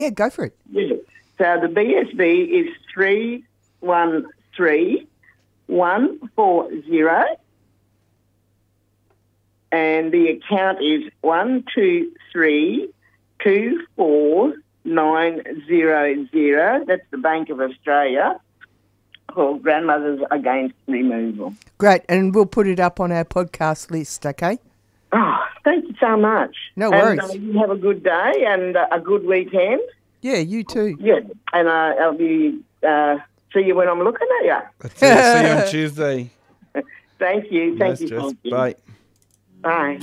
Yeah, go for it. Yeah. So the BSB is 313140, and the account is 12324900. That's the Bank of Australia for Grandmothers Against Removal. Great, and we'll put it up on our podcast list, okay? Oh, thank you so much. No worries. And you have a good day and a good weekend. Yeah, you too. Yeah, and I'll be see you when I'm looking at you. That's it. See you on Tuesday. Thank you. Thank you. Bye. Bye.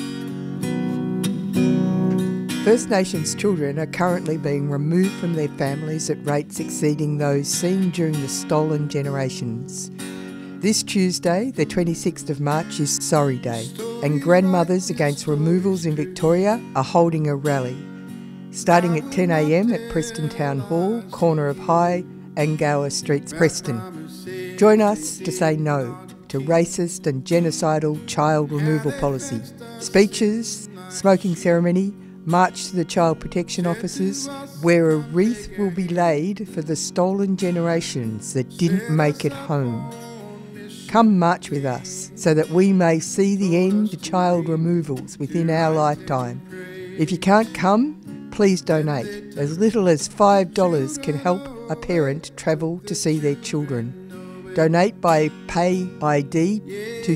First Nations children are currently being removed from their families at rates exceeding those seen during the stolen generations. This Tuesday, the 26th of March, is Sorry Day, and Grandmothers Against Removals in Victoria are holding a rally, starting at 10 a.m. at Preston Town Hall, corner of High and Gower Streets, Preston. Join us to say no to racist and genocidal child removal policy. Speeches, smoking ceremony, march to the Child Protection Offices, where a wreath will be laid for the stolen generations that didn't make it home. Come march with us so that we may see the end to child removals within our lifetime. If you can't come, please donate. As little as $5 can help a parent travel to see their children. Donate by Pay ID to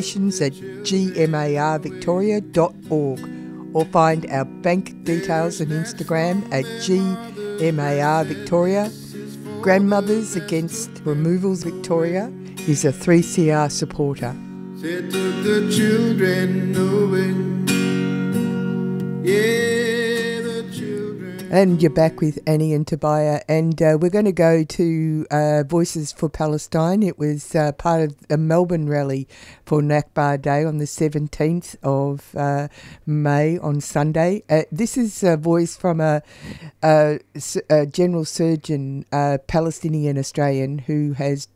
donations@gmarvictoria.org or find our bank details on Instagram at gmarvictoria. Grandmothers Against Removals Victoria is a 3CR supporter. Said to the children knowing, yeah, the children. And you're back with Annie and Tobiah, and we're going to go to Voices for Palestine. It was part of a Melbourne rally for Nakba Day on the 17th of May on Sunday. This is a voice from a general surgeon, Palestinian Australian, who has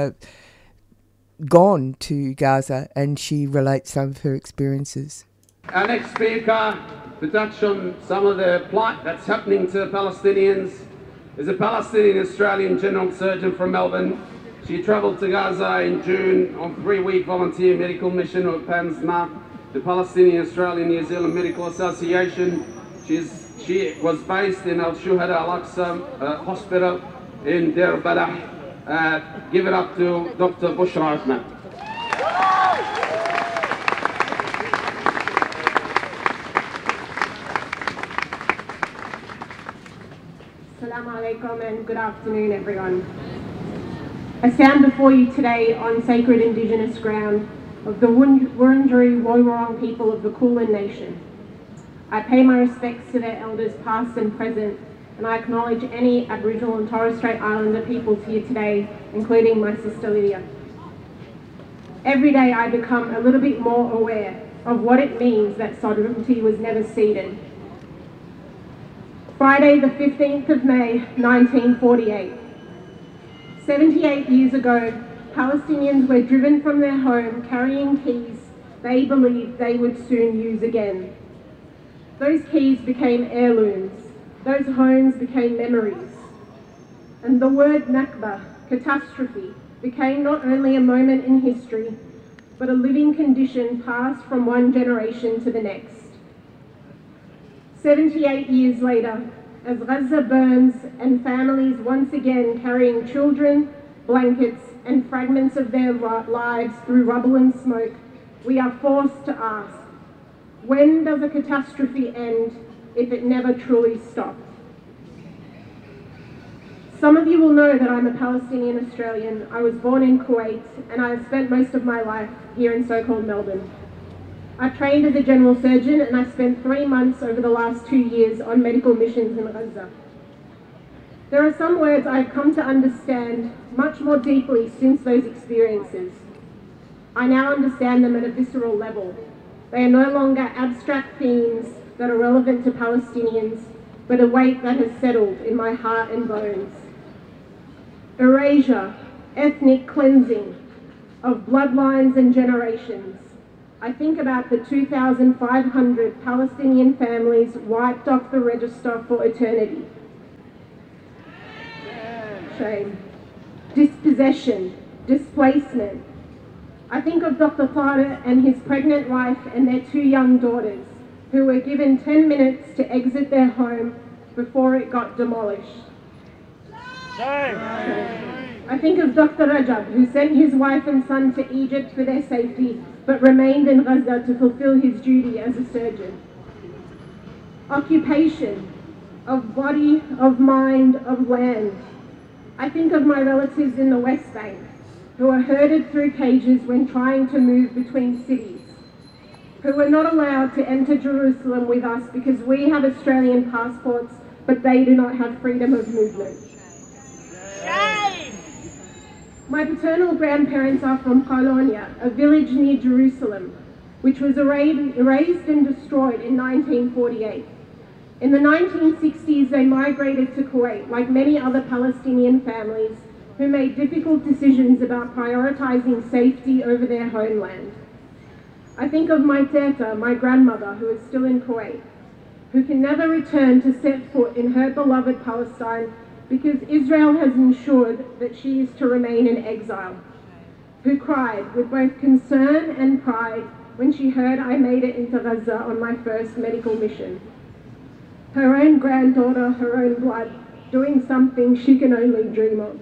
gone to Gaza, and she relates some of her experiences. Our next speaker to touch on some of the plight that's happening to Palestinians is a Palestinian Australian general surgeon from Melbourne. She travelled to Gaza in June on a 3-week volunteer medical mission with PANSMA, the Palestinian Australian New Zealand Medical Association. She was based in Al Shuhada Al Aqsa Hospital in Deir Balah. Give it up to Dr. Bushra Uthman. Assalamu alaikum and good afternoon, everyone. I stand before you today on sacred Indigenous ground of the Wurundjeri Woiwurrung people of the Kulin Nation. I pay my respects to their elders past and present, and I acknowledge any Aboriginal and Torres Strait Islander peoples here today, including my sister Lydia. Every day I become a little bit more aware of what it means that sovereignty was never ceded. Friday the 15th of May 1948. 78 years ago, Palestinians were driven from their home carrying keys they believed they would soon use again. Those keys became heirlooms. Those homes became memories. And the word Nakba, catastrophe, became not only a moment in history, but a living condition passed from one generation to the next. 78 years later, as Gaza burns and families once again carrying children, blankets, and fragments of their lives through rubble and smoke, we are forced to ask, when does a catastrophe end if it never truly stopped? Some of you will know that I'm a Palestinian Australian. I was born in Kuwait and I have spent most of my life here in so-called Melbourne. I trained as a general surgeon and I spent 3 months over the last 2 years on medical missions in Gaza. There are some words I've come to understand much more deeply since those experiences. I now understand them at a visceral level. They are no longer abstract themes that are relevant to Palestinians, but a weight that has settled in my heart and bones. Erasure, ethnic cleansing of bloodlines and generations. I think about the 2,500 Palestinian families wiped off the register for eternity. shame, dispossession, displacement. I think of Dr. Tariq and his pregnant wife and their 2 young daughters, who were given 10 minutes to exit their home before it got demolished. I think of Dr. Rajab, who sent his wife and son to Egypt for their safety, but remained in Gaza to fulfill his duty as a surgeon. Occupation, of body, of mind, of land. I think of my relatives in the West Bank, who are herded through cages when trying to move between cities, who were not allowed to enter Jerusalem with us because we have Australian passports, but they do not have freedom of movement. Shame! My paternal grandparents are from Colonia, a village near Jerusalem, which was erased and destroyed in 1948. In the 1960s, they migrated to Kuwait, like many other Palestinian families who made difficult decisions about prioritizing safety over their homeland. I think of my teta, my grandmother, who is still in Kuwait, who can never return to set foot in her beloved Palestine because Israel has ensured that she is to remain in exile, who cried with both concern and pride when she heard I made it into Gaza on my first medical mission. Her own granddaughter, her own blood, doing something she can only dream of.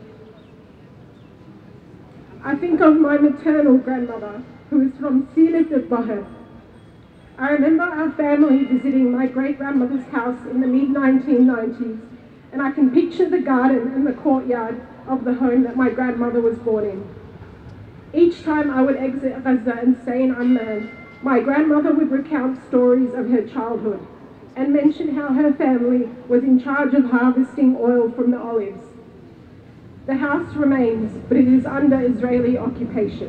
I think of my maternal grandmother, who is from Silat al-Bahr. I remember our family visiting my great-grandmother's house in the mid-1990s, and I can picture the garden and the courtyard of the home that my grandmother was born in. Each time I would exit Gaza and stay in Amman, my grandmother would recount stories of her childhood and mention how her family was in charge of harvesting oil from the olives. The house remains, but it is under Israeli occupation.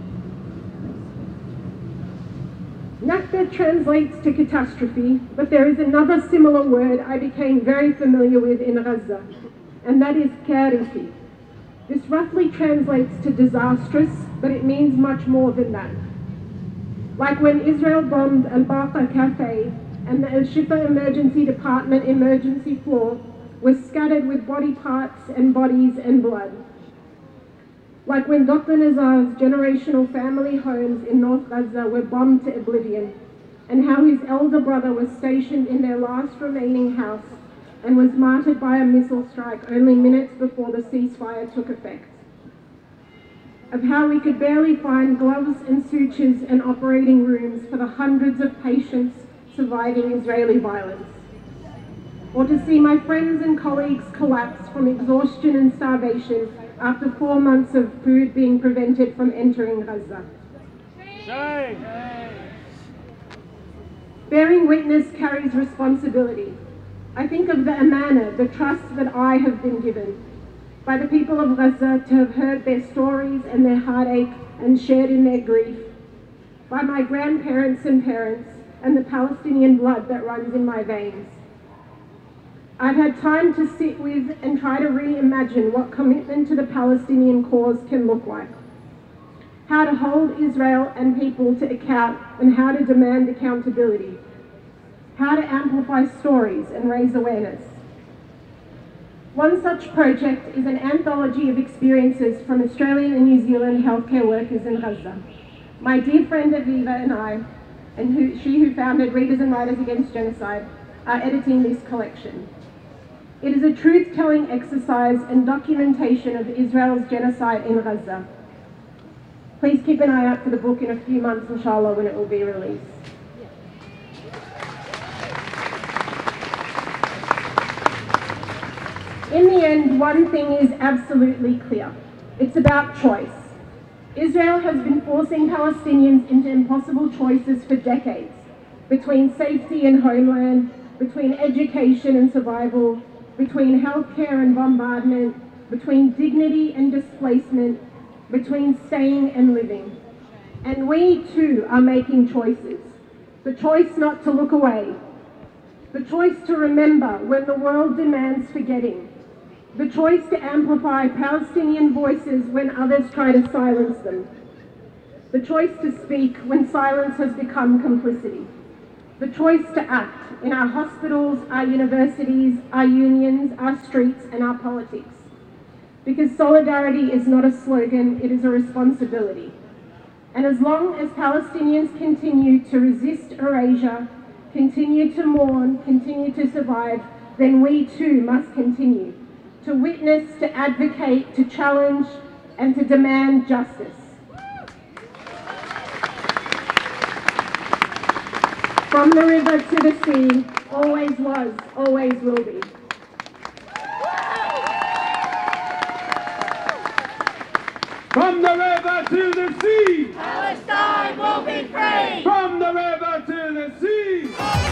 Nakba translates to catastrophe, but there is another similar word I became very familiar with in Gaza, and that is karithi. This roughly translates to disastrous, but it means much more than that. Like when Israel bombed Al-Baqa Cafe and the Al-Shifa Emergency Department emergency floor was scattered with body parts and bodies and blood. Like when Dr. Nazar's generational family homes in North Gaza were bombed to oblivion, and how his elder brother was stationed in their last remaining house and was martyred by a missile strike only minutes before the ceasefire took effect. Of how we could barely find gloves and sutures and operating rooms for the hundreds of patients surviving Israeli violence. Or to see my friends and colleagues collapse from exhaustion and starvation after 4 months of food being prevented from entering Gaza. Shame. Bearing witness carries responsibility. I think of the amana, the trust that I have been given by the people of Gaza to have heard their stories and their heartache and shared in their grief, by my grandparents and parents and the Palestinian blood that runs in my veins. I've had time to sit with and try to reimagine what commitment to the Palestinian cause can look like, how to hold Israel and people to account and how to demand accountability, how to amplify stories and raise awareness. One such project is an anthology of experiences from Australian and New Zealand healthcare workers in Gaza. My dear friend Aviva and I, and she who founded Readers and Writers Against Genocide, are editing this collection. It is a truth-telling exercise and documentation of Israel's genocide in Gaza. Please keep an eye out for the book in a few months, inshallah, when it will be released. In the end, one thing is absolutely clear. It's about choice. Israel has been forcing Palestinians into impossible choices for decades, between safety and homeland, between education and survival, between healthcare and bombardment, between dignity and displacement, between staying and living. And we too are making choices. The choice not to look away. The choice to remember when the world demands forgetting. The choice to amplify Palestinian voices when others try to silence them. The choice to speak when silence has become complicity. The choice to act in our hospitals, our universities, our unions, our streets, and our politics. because solidarity is not a slogan, it is a responsibility. And as long as Palestinians continue to resist erasure, continue to mourn, continue to survive, then we too must continue to witness, to advocate, to challenge, and to demand justice. From the river to the sea, always was, always will be. From the river to the sea, Palestine will be free! from the river to the sea.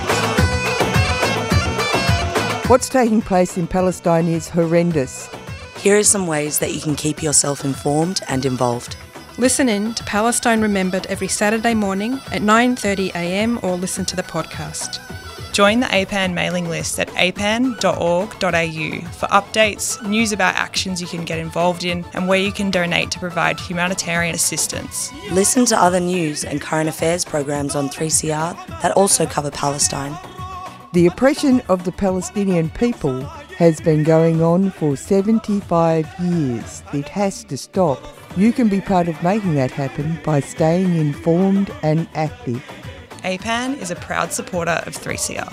What's taking place in Palestine is horrendous. Here are some ways that you can keep yourself informed and involved. Listen in to Palestine Remembered every Saturday morning at 9:30am or listen to the podcast. Join the APAN mailing list at apan.org.au for updates, news about actions you can get involved in and where you can donate to provide humanitarian assistance. Listen to other news and current affairs programs on 3CR that also cover Palestine. The oppression of the Palestinian people has been going on for 75 years. It has to stop. You can be part of making that happen by staying informed and active. APAN is a proud supporter of 3CR.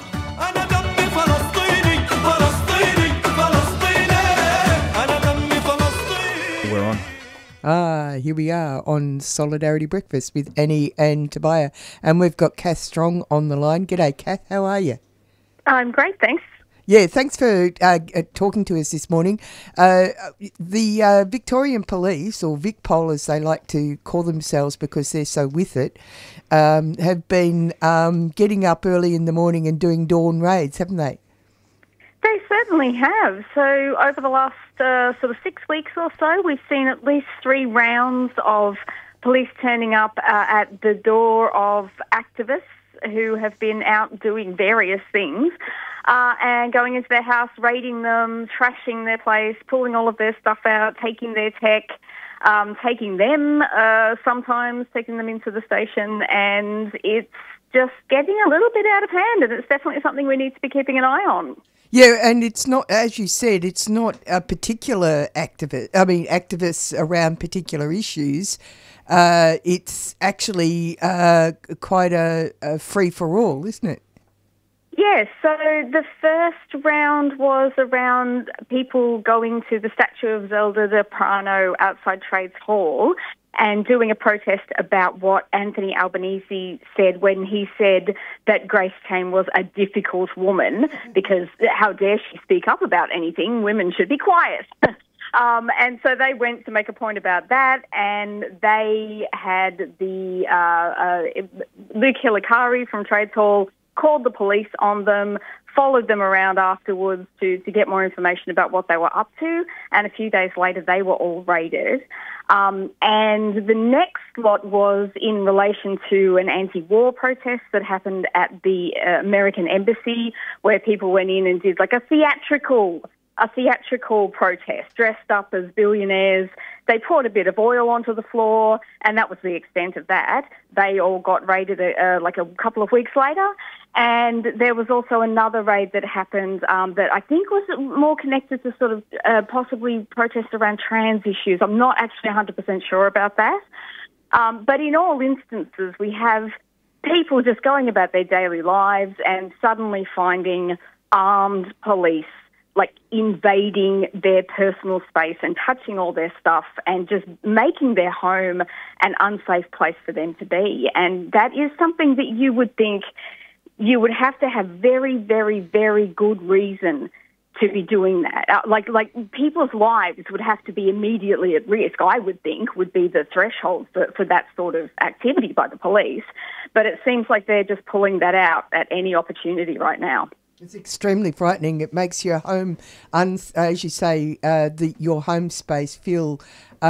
We're on. Here we are on Solidarity Breakfast with Annie and Tobiah. And we've got Kath Strong on the line. G'day, Kath. How are you? I'm great, thanks. Yeah, thanks for talking to us this morning. The Victorian Police, or VicPol as they like to call themselves because they're so with it, have been getting up early in the morning and doing dawn raids, haven't they? They certainly have. So over the last sort of 6 weeks or so, we've seen at least 3 rounds of police turning up at the door of activists who have been out doing various things. And going into their house, raiding them, trashing their place, pulling all of their stuff out, taking their tech, taking them sometimes, taking them into the station, and it's just getting a little bit out of hand, and it's definitely something we need to be keeping an eye on. Yeah, and it's not, as you said, it's not a particular activists around particular issues. It's actually quite a free-for-all, isn't it? Yes, so the first round was around people going to the statue of Zelda de Prano outside Trades Hall and doing a protest about what Anthony Albanese said when he said that Grace Tame was a difficult woman, because how dare she speak up about anything? Women should be quiet. And so they went to make a point about that, and they had the Luke Hilakari from Trades Hall called the police on them, followed them around afterwards to get more information about what they were up to, and a few days later they were all raided. And the next lot was in relation to an anti-war protest that happened at the American Embassy, where people went in and did like a theatrical protest, dressed up as billionaires. They poured a bit of oil onto the floor, and that was the extent of that. They all got raided like a couple of weeks later. And there was also another raid that happened that I think was more connected to sort of possibly protests around trans issues. I'm not actually 100% sure about that. But in all instances, we have people just going about their daily lives and suddenly finding armed police like invading their personal space and touching all their stuff and just making their home an unsafe place for them to be. And that is something that you would think you would have to have very, very, very good reason to be doing that. Like people's lives would have to be immediately at risk, I would think, would be the threshold for that sort of activity by the police. But it seems like they're just pulling that out at any opportunity right now. It's extremely frightening. It makes your home, as you say, your home space feel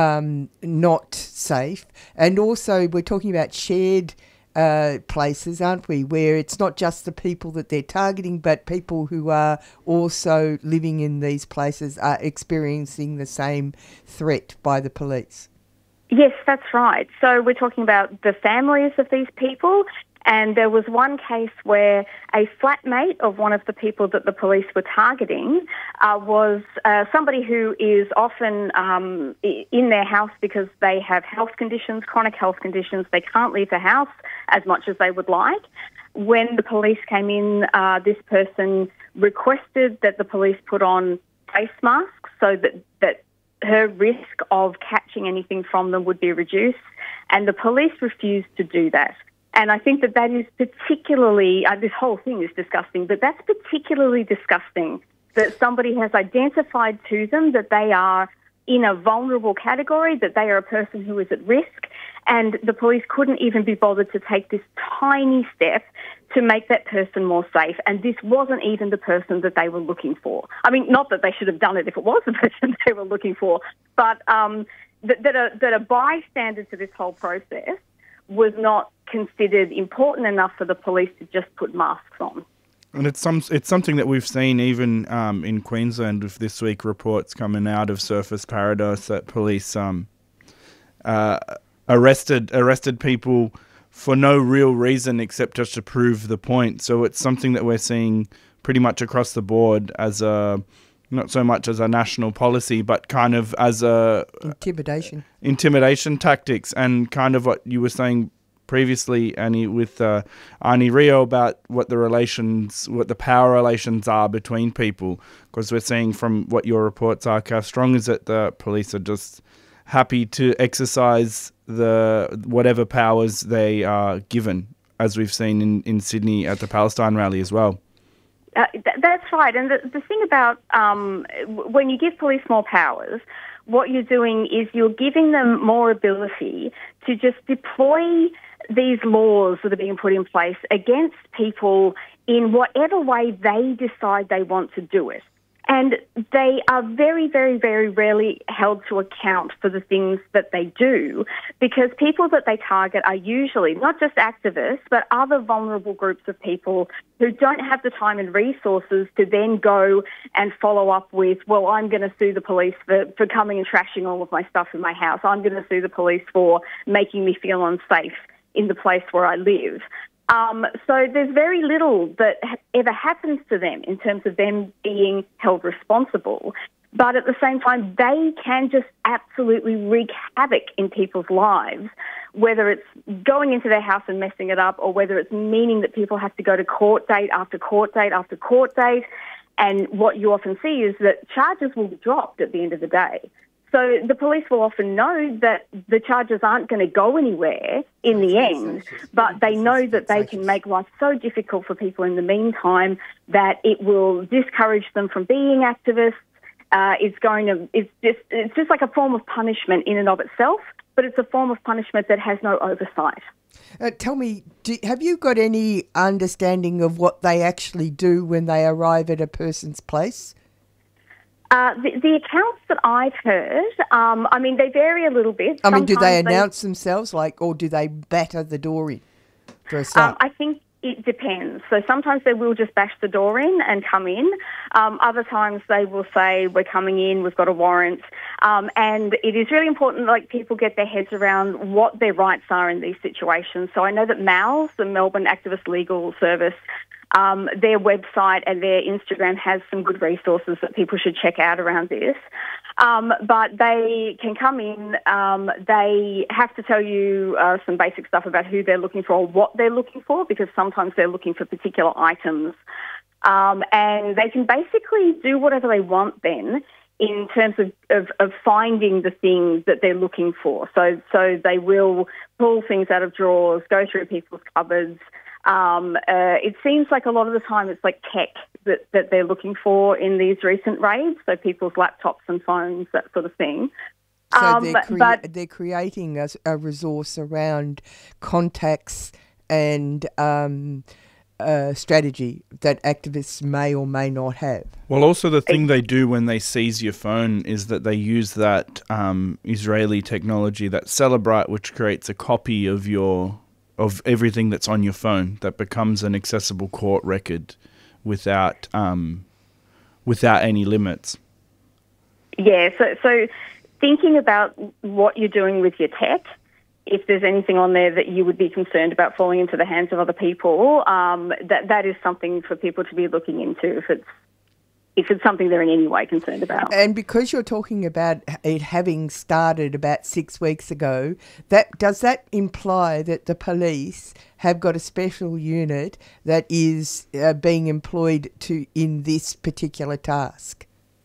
not safe. And also, we're talking about shared places, aren't we, where it's not just the people that they're targeting, but people who are also living in these places are experiencing the same threat by the police. Yes, that's right. So we're talking about the families of these people And there was one case where a flatmate of one of the people that the police were targeting was somebody who is often in their house because they have health conditions, chronic health conditions. They can't leave the house as much as they would like. When the police came in, this person requested that the police put on face masks so that her risk of catching anything from them would be reduced, and the police refused to do that. And I think that is particularly, this whole thing is disgusting, but that's particularly disgusting that somebody has identified to them that they are in a vulnerable category, that they are a person who is at risk, and the police couldn't even be bothered to take this tiny step to make that person more safe. And this wasn't even the person that they were looking for. I mean, not that they should have done it if it was the person they were looking for, but that a bystander to this whole process was not considered important enough for the police to just put masks on. And it's something that we've seen even in Queensland with this week reports coming out of Surfers Paradise that police arrested people for no real reason except just to prove the point. So it's something that we're seeing pretty much across the board as not so much as a national policy, but kind of as a intimidation tactics, and kind of what you were saying previously, Annie, with Arnie Rio about what the power relations are between people, because we're seeing from what your reports are, how strong is it the police are just happy to exercise whatever powers they are given, as we've seen in Sydney at the Palestine rally as well. That's right. And the thing about when you give police more powers, what you're doing is you're giving them more ability to just deploy these laws that are being put in place against people in whatever way they decide they want to do it. And they are very, very, very rarely held to account for the things that they do, because people that they target are usually not just activists, but other vulnerable groups of people who don't have the time and resources to then go and follow up with, well, I'm going to sue the police for coming and trashing all of my stuff in my house. I'm going to sue the police for making me feel unsafe in the place where I live. So there's very little that ever happens to them in terms of them being held responsible. But at the same time, they can just absolutely wreak havoc in people's lives, whether it's going into their house and messing it up, or whether it's meaning that people have to go to court date after court date after court date. And what you often see is that charges will be dropped at the end of the day. So the police will often know that the charges aren't going to go anywhere in the end, but they know that they can make life so difficult for people in the meantime that it will discourage them from being activists. It's just like a form of punishment in and of itself, but it's a form of punishment that has no oversight. Tell me, have you got any understanding of what they actually do when they arrive at a person's place? The accounts that I've heard, they vary a little bit. I mean, do they announce themselves, or do they batter the door in for a start? I think it depends. So sometimes they will just bash the door in and come in. Other times they will say, we're coming in, we've got a warrant. And it is really important people get their heads around what their rights are in these situations. So I know that MALS, the Melbourne Activist Legal Service, their website and their Instagram has some good resources that people should check out around this. But they can come in, they have to tell you some basic stuff about who they're looking for or what they're looking for, because sometimes they're looking for particular items. And they can basically do whatever they want then in terms of finding the things that they're looking for. So they will pull things out of drawers, go through people's cupboards. It seems like a lot of the time it's like tech that they're looking for in these recent raids, so people's laptops and phones, that sort of thing. So they're creating a resource around contacts and strategy that activists may or may not have. Well, also the thing they do when they seize your phone is that they use that Israeli technology, that Celebrite, which creates a copy of everything that's on your phone that becomes an accessible court record without any limits. Yeah, so thinking about what you're doing with your tech if there's anything on there that you would be concerned about falling into the hands of other people, that is something for people to be looking into if it's something they're in any way concerned about. And because you're talking about it having started about 6 weeks ago, does that imply that the police have got a special unit that is being employed in this particular task?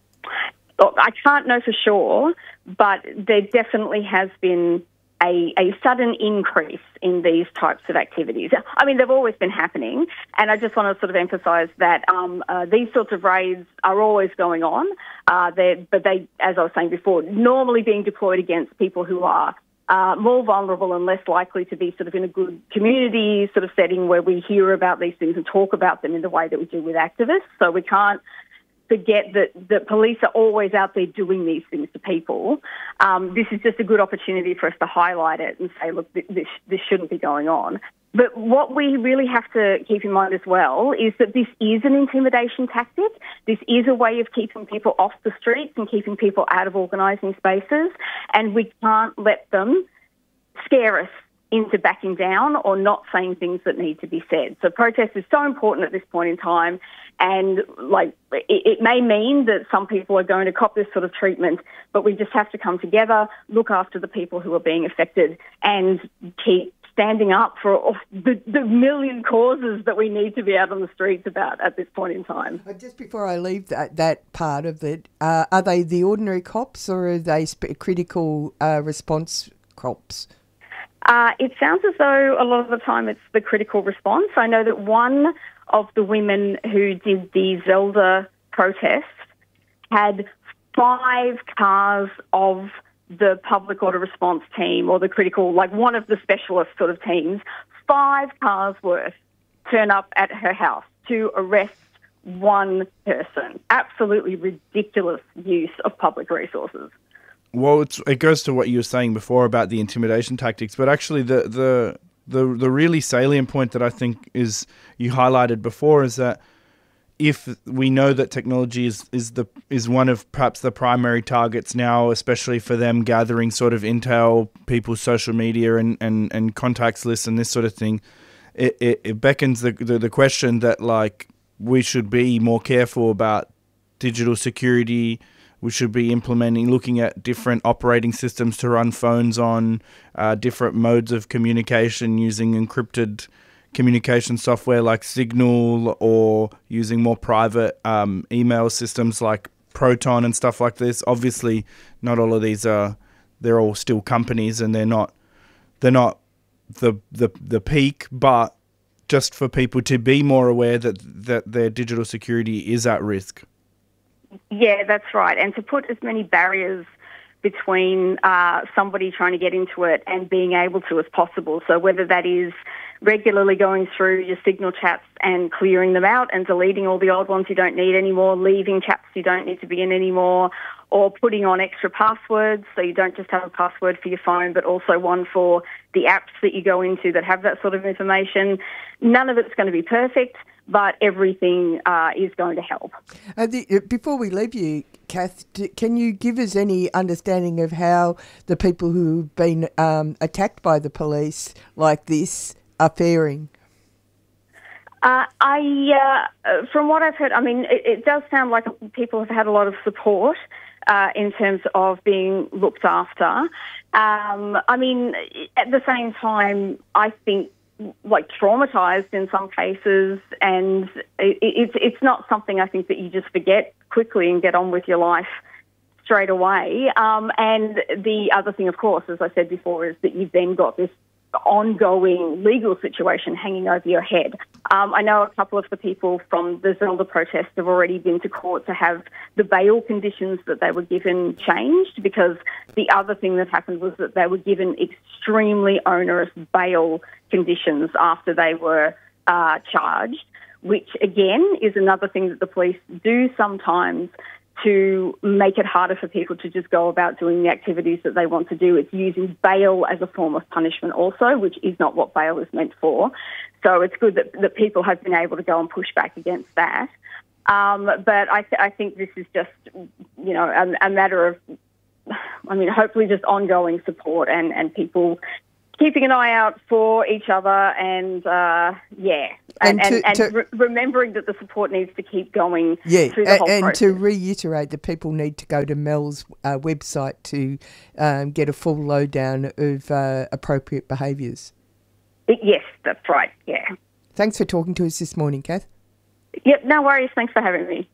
Look, I can't know for sure, but there definitely has been a sudden increase in these types of activities. I mean, they've always been happening, and I just want to sort of emphasise that these sorts of raids are always going on, but they, as I was saying before, normally being deployed against people who are more vulnerable and less likely to be sort of in a good community sort of setting where we hear about these things and talk about them in the way that we do with activists. So we can't forget that the police are always out there doing these things to people. This is just a good opportunity for us to highlight it and say, look, this shouldn't be going on. But what we really have to keep in mind as well is that this is an intimidation tactic. This is a way of keeping people off the streets and keeping people out of organising spaces, and we can't let them scare us into backing down or not saying things that need to be said. So protest is so important at this point in time, and it may mean that some people are going to cop this sort of treatment, but we just have to come together, look after the people who are being affected, and keep standing up for the million causes that we need to be out on the streets about at this point in time. Just before I leave that part of it, are they the ordinary cops or are they critical response cops? It sounds as though a lot of the time it's the critical response. I know that one of the women who did the Zelda protest had 5 cars of the public order response team or the critical, like one of the specialist sort of teams, 5 cars worth turn up at her house to arrest one person. Absolutely ridiculous use of public resources. Well, it goes to what you were saying before about the intimidation tactics, but actually the really salient point that I think is you highlighted before is that if we know that technology is one of perhaps the primary targets now, especially for them gathering sort of intel, people's social media and contacts lists and this sort of thing, it beckons the question that like we should be more careful about digital security. We should be looking at different operating systems to run phones on, different modes of communication using encrypted communication software like Signal, or using more private email systems like Proton and stuff like this. Obviously, not all of these they're all still companies and they're not the peak, but just for people to be more aware that their digital security is at risk. Yeah, that's right. And to put as many barriers between somebody trying to get into it and being able to as possible. So whether that is regularly going through your Signal chats and clearing them out and deleting all the old ones you don't need anymore, leaving chats you don't need to be in anymore, or putting on extra passwords so you don't just have a password for your phone but also one for the apps that you go into that have that sort of information. None of it's going to be perfect, but everything is going to help. Before we leave you, Kath, can you give us any understanding of how the people who've been attacked by the police like this are faring? From what I've heard, I mean, it does sound like people have had a lot of support in terms of being looked after. I mean, at the same time, I think like traumatised in some cases, and it's not something I think that you just forget quickly and get on with your life straight away. And the other thing, of course, as I said before, is that you've then got this ongoing legal situation hanging over your head. I know a couple of the people from the Zelda protest have already been to court to have the bail conditions that they were given changed, because the other thing that happened was that they were given extremely onerous bail conditions after they were charged, which again is another thing that the police do sometimes to make it harder for people to just go about doing the activities that they want to do. It's using bail as a form of punishment also, which is not what bail is meant for. So it's good that people have been able to go and push back against that. But I think this is just, you know, a matter of, I mean, hopefully just ongoing support and people keeping an eye out for each other and remembering that the support needs to keep going through the whole process. To reiterate that people need to go to Mel's website to get a full lowdown of appropriate behaviours. Yes, that's right, yeah. Thanks for talking to us this morning, Kath. Yep, no worries. Thanks for having me.